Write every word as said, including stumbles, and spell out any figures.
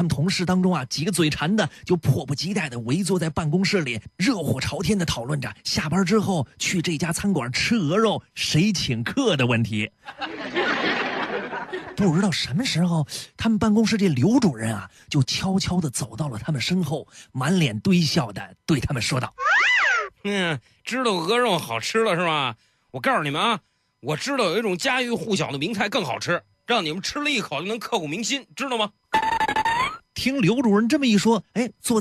同事当中啊，几个嘴馋的就迫不及待地围坐在办公室里，热火朝天地讨论着下班之后去这家餐馆吃鹅肉谁请客的问题。不知道什么时候，他们办公室这刘主任啊，就悄悄地走到了他们身后，满脸堆笑地对他们说道： 嗯，知道鹅肉好吃了是吧？我告诉你们啊，我知道有一种家喻户晓的名菜更好吃，让你们吃了一口就能刻骨铭心，知道吗？ 听刘主任这么一说，哎，坐